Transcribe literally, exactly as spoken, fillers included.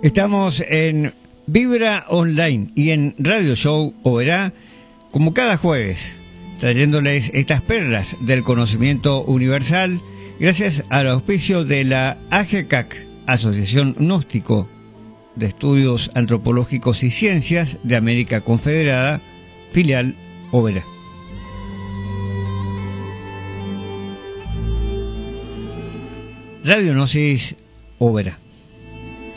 Estamos en Vibra Online y en Radio Show Oberá, como cada jueves, trayéndoles estas perlas del conocimiento universal, gracias al auspicio de la A G C A C, Asociación Gnóstico de Estudios Antropológicos y Ciencias de América Confederada, filial Oberá. Radio Gnosis Oberá.